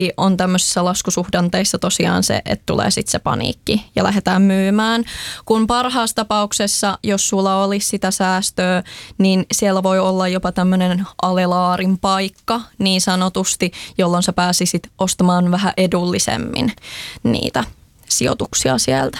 on tämmöisissä laskusuhdanteissa tosiaan se, että tulee sitten se paniikki ja lähdetään myymään. Kun parhaassa tapauksessa, jos sulla olisi sitä säästöä, niin siellä voi olla jopa tämmöinen alelaarin paikka niin sanotusti, jolloin sä pääsisit ostamaan vähän edullisemmin niitä sijoituksia sieltä.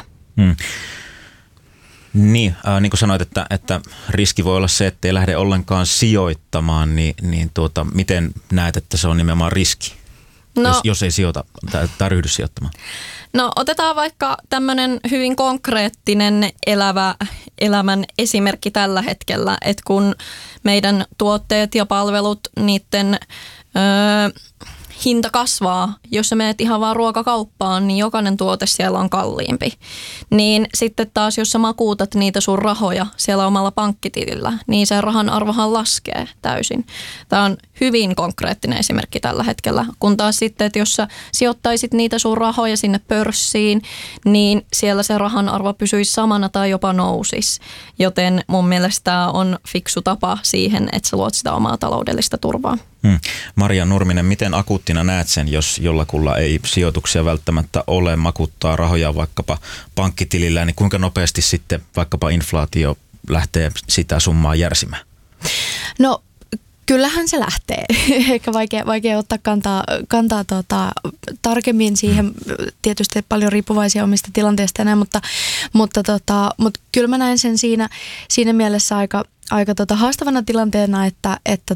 Niin, niin kuin sanoit, että riski voi olla se, että ei lähde ollenkaan sijoittamaan, niin miten näet, että se on nimenomaan riski, jos ei sijoita tai ryhdy sijoittamaan? No otetaan vaikka tämmöinen hyvin konkreettinen elämän esimerkki tällä hetkellä, että kun meidän tuotteet ja palvelut, niiden hinta kasvaa, jos sä menet ihan vaan ruokakauppaan, niin jokainen tuote siellä on kalliimpi. Niin sitten taas, jos sä makuutat niitä sun rahoja siellä omalla pankkitilillä, niin se rahan arvohan laskee täysin. Tämä on hyvin konkreettinen esimerkki tällä hetkellä. Kun taas sitten, että jos sä sijoittaisit niitä sun rahoja sinne pörssiin, niin siellä se rahan arvo pysyisi samana tai jopa nousisi. Joten mun mielestä tämä on fiksu tapa siihen, että sä luot sitä omaa taloudellista turvaa. Maria Nurminen, miten akuuttina näet sen, jos jollakulla ei sijoituksia välttämättä ole, makuttaa rahoja vaikkapa pankkitilillä, niin kuinka nopeasti sitten vaikkapa inflaatio lähtee sitä summaa järsimään? No kyllähän se lähtee. Ehkä vaikea ottaa kantaa tarkemmin siihen. Tietysti paljon riippuvaisia omista tilanteista enää, mutta kyllä mä näen sen siinä mielessä aika haastavana tilanteena, että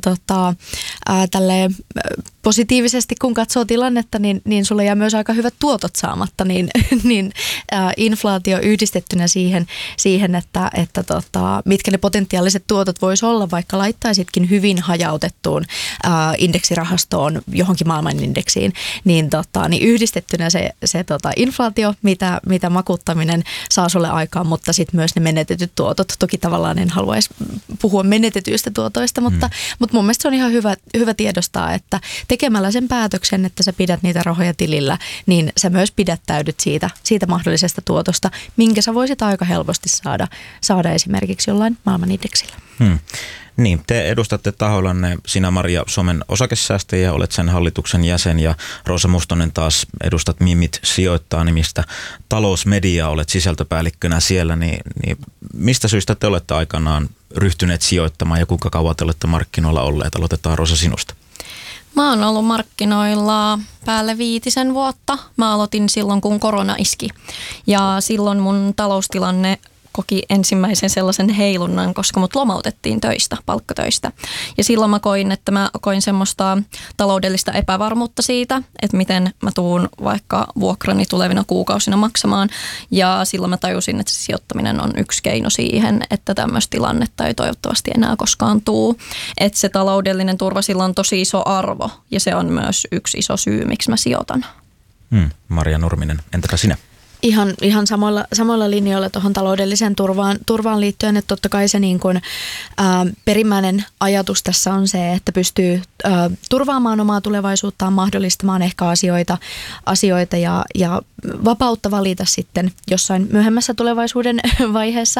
tälleen positiivisesti kun katsoo tilannetta, niin sulla jää myös aika hyvät tuotot saamatta, niin inflaatio yhdistettynä siihen että mitkä ne potentiaaliset tuotot voisi olla, vaikka laittaisitkin hyvin hajautettuun indeksirahastoon johonkin maailmanindeksiin, niin yhdistettynä se inflaatio, mitä makuuttaminen saa sulle aikaan, mutta sitten myös ne menetetyt tuotot. Toki tavallaan en haluaisi puhua menetetyistä tuotoista, mutta mun mielestä se on ihan hyvä tiedostaa, että tekemällä sen päätöksen, että sä pidät niitä rahoja tilillä, niin sä myös pidättäydyt siitä mahdollisesta tuotosta, minkä sä voisit aika helposti saada esimerkiksi jollain maailmanindeksillä. Niin, te edustatte tahoillanne, sinä Maria, Suomen osakesäästäjiä, olet sen hallituksen jäsen, ja Rosa Mustonen taas edustat Mimit sijoittaa -nimistä talousmediaa, olet sisältöpäällikkönä siellä, niin mistä syystä te olette aikanaan ryhtyneet sijoittamaan ja kuinka kauan te olette markkinoilla olleet? Aloitetaan Rosa sinusta. Mä oon ollut markkinoilla päälle 5 vuotta. Mä aloitin silloin, kun korona iski. Ja silloin mun taloustilanne koki ensimmäisen sellaisen heilunnan, koska mut lomautettiin palkkatöistä. Ja silloin mä koin semmoista taloudellista epävarmuutta siitä, että miten mä tuun vaikka vuokrani tulevina kuukausina maksamaan. Ja silloin mä tajusin, että sijoittaminen on yksi keino siihen, että tämmöistä tilannetta ei toivottavasti enää koskaan tuu. Että se taloudellinen turva sillä on tosi iso arvo ja se on myös yksi iso syy, miksi mä sijoitan. Maria Nurminen, entäpä sinä? Ihan samoilla linjoilla tuohon taloudelliseen turvaan liittyen, että totta kai se niin kuin, perimmäinen ajatus tässä on se, että pystyy turvaamaan omaa tulevaisuuttaan, mahdollistamaan ehkä asioita ja vapautta valita sitten jossain myöhemmässä tulevaisuuden vaiheessa,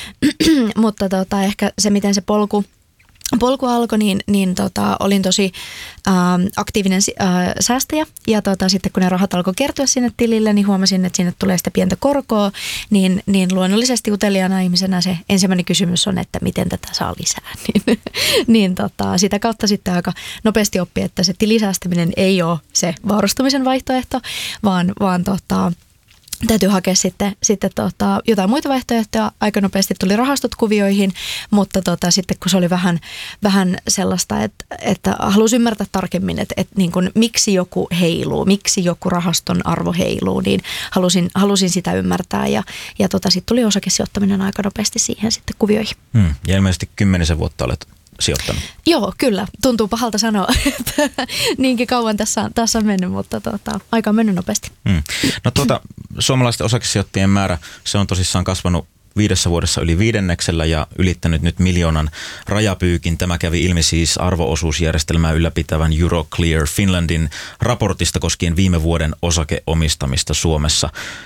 mutta ehkä se, miten se polku alkoi, niin olin tosi aktiivinen säästäjä ja sitten kun ne rahat alkoi kertyä sinne tilille, niin huomasin, että sinne tulee sitä pientä korkoa, niin luonnollisesti uteliaana ihmisenä se ensimmäinen kysymys on, että miten tätä saa lisää. niin sitä kautta sitten aika nopeasti oppii, että se tilisäästäminen ei ole se vaurastumisen vaihtoehto, vaan täytyy hakea sitten jotain muita vaihtoehtoja. Aika nopeasti tuli rahastot kuvioihin, mutta sitten kun se oli vähän sellaista, että halusi ymmärtää tarkemmin, että niin kuin, miksi joku heiluu, miksi joku rahaston arvo heiluu, niin halusin sitä ymmärtää ja sitten tuli osakesijoittaminen aika nopeasti siihen sitten kuvioihin. Ja ilmeisesti 10 vuotta olet sijoittanut. Joo, kyllä. Tuntuu pahalta sanoa, että niinkin kauan tässä on mennyt, mutta aika on mennyt nopeasti. No suomalaisten osakesijoittajien määrä, se on tosissaan kasvanut 5 vuodessa yli 5 ja ylittänyt nyt 1 miljoonan rajapyykin. Tämä kävi ilmi siis arvo-osuusjärjestelmää ylläpitävän Euroclear Finlandin raportista koskien viime vuoden osakeomistamista Suomessa.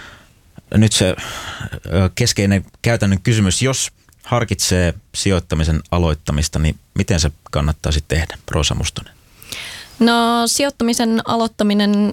Nyt se keskeinen käytännön kysymys, jos harkitsee sijoittamisen aloittamista, niin miten se kannattaisi tehdä, Rosa Mustonen? No sijoittamisen aloittaminen